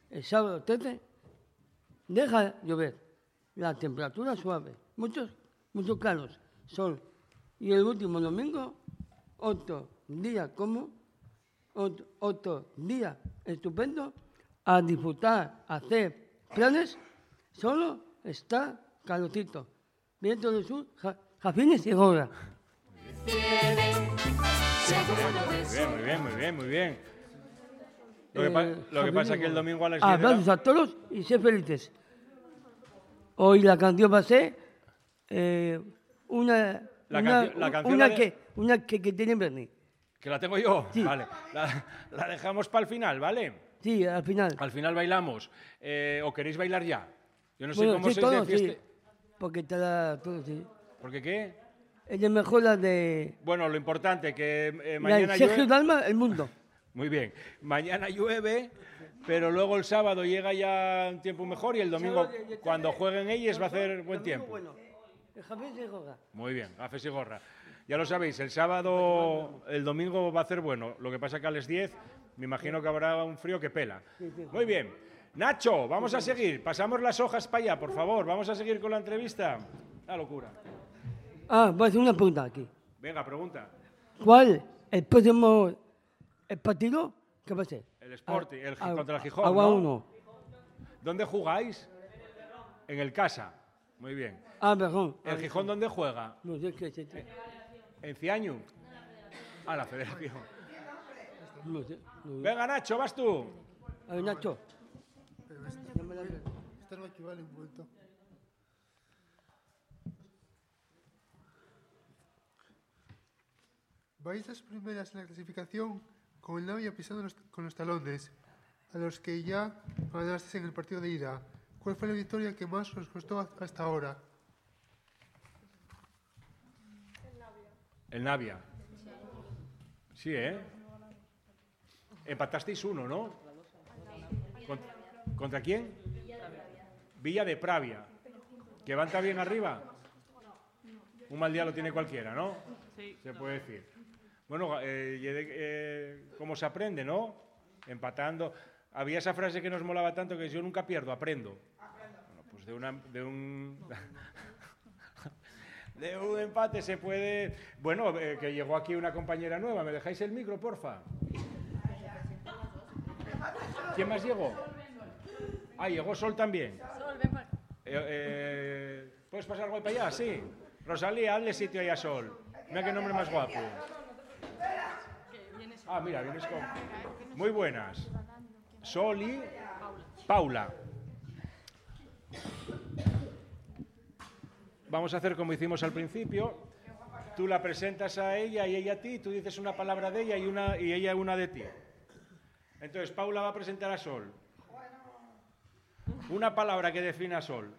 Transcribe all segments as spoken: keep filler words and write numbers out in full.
el sábado trece, deja llover, la temperatura suave, muchos, muchos claros, sol. Y el último domingo, otro día como, otro, otro día estupendo, a disfrutar, a hacer planes, solo está calorcito. Viento del sur, ja, jazmines y gorra. Muy bien, muy bien, muy bien, muy bien. Lo que, pa Eh, lo que pasa es que el domingo a las Ah, diez de la... abrazos a todos y ser felices. Hoy la canción va a ser eh, una, La una, canción- la canción una, la de- que, una que, que tiene Bernie. ¿Que la tengo yo? Sí. Vale. La, la dejamos para el final, ¿vale? Sí, al final. Al final bailamos. Eh, ¿O queréis bailar ya? Yo no sé Bueno, cómo sí, sois todo, de fiesta. sí. Porque te da todo, sí. ¿Por qué qué? Es de mejor la de... Bueno, lo importante, que eh, la de mañana Sergio llueve... Dalma, El Mundo. Muy bien. Mañana llueve, pero luego el sábado llega ya un tiempo mejor y el domingo, cuando jueguen ellos, va a hacer buen tiempo. Bueno, el jazmín se juega. Muy bien, gafes y gorra. Ya lo sabéis, el sábado, el domingo va a ser bueno. Lo que pasa es que a las diez me imagino que habrá un frío que pela. Muy bien. Nacho, vamos a seguir. Pasamos las hojas para allá, por favor. Vamos a seguir con la entrevista. La locura. Ah, voy a hacer una pregunta aquí. Venga, pregunta. ¿Cuál el próximo el partido? ¿Qué va a ser? El Sporting, el, Ah, contra el Gijón, Agua ¿no? uno. ¿Dónde jugáis? En el Casa. Muy bien. Ah, perdón. ¿El Gijón dónde juega? No sé qué es esto. ¿En Ciañu? A la Federación. No sé. no sé. Venga, Nacho, vas tú. A ver, Nacho. Pero esta, esta no equivale un momento. Vais las primeras en la clasificación con el Navia pisando los, con los talones, a los que ya ganasteis en el partido de ida. ¿Cuál fue la victoria que más os costó hasta ahora? El Navia. Sí, ¿eh? Empatasteis uno, ¿no? ¿Contra, ¿contra quién? Villa de Pravia. ¿Que van tan bien arriba? Un mal día lo tiene cualquiera, ¿no? Sí. Se puede decir. Bueno, eh, y de- eh, ¿cómo se aprende, no? Empatando. Había esa frase que nos molaba tanto que es, yo nunca pierdo, aprendo. Bueno, pues de, una, de un... de un empate se puede... Bueno, eh, que llegó aquí una compañera nueva. ¿Me dejáis el micro, porfa? ¿Quién más llegó? Ah, llegó Sol también. Sol, ven para acá. Eh, eh, ¿Puedes pasar guay para allá? Sí. Rosalía, hazle sitio ahí a Sol. Mira qué nombre más guapo. Ah, mira, vienes con... Muy buenas. Sol y Paula. Vamos a hacer como hicimos al principio. Tú la presentas a ella y ella a ti. Tú dices una palabra de ella y, una, y ella una de ti. Entonces, Paula va a presentar a Sol. Una palabra que defina a Sol.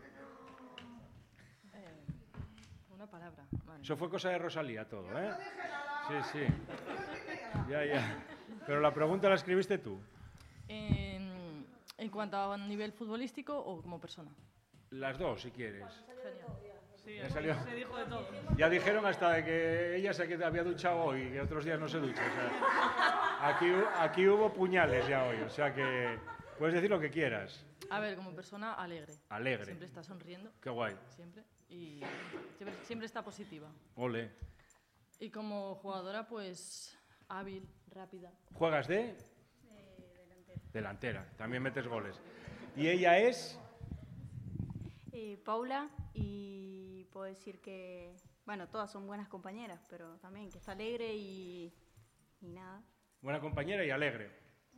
Una palabra. Vale. Eso fue cosa de Rosalía todo, ¿eh? Sí, sí. Ya, ya. Pero la pregunta la escribiste tú. En, en cuanto a nivel futbolístico o como persona. Las dos, si quieres. Genial. Sí, Ya salió. se dijo de todo. Ya dijeron hasta de que ella se que había duchado hoy y que otros días no se ducha. O sea, aquí, hu- aquí hubo puñales ya hoy. O sea que puedes decir lo que quieras. A ver, como persona, alegre. Alegre. Siempre está sonriendo. Qué guay. Siempre. Y siempre, siempre está positiva. Ole. Y como jugadora, pues hábil, rápida. ¿Juegas de? delantera. Delantera. También metes goles. ¿Y ella es? Eh, Paula, y puedo decir que, bueno, todas son buenas compañeras, pero también que está alegre y, y nada. Buena compañera y alegre.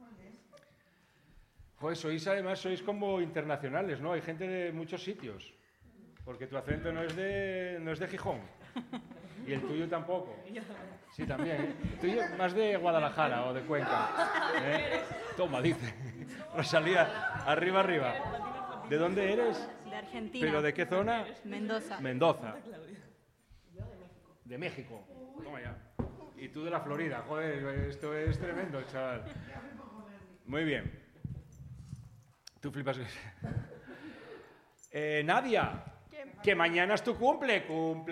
Joder, sois además, sois como internacionales, ¿no? Hay gente de muchos sitios. Porque tu acento no es de, no es de Gijón. Y el tuyo tampoco. Sí, también. ¿eh? El tuyo más de Guadalajara o de Cuenca. ¿eh? Toma, dice. Rosalía, arriba, arriba. ¿De dónde eres? De Argentina. ¿Pero de qué zona? Mendoza. Mendoza. De México. Toma ya. Y tú de la Florida. Joder, esto es tremendo, chaval. Muy bien. Tú flipas. Eh, Nadia, que mañana es tu cumple. Cumple.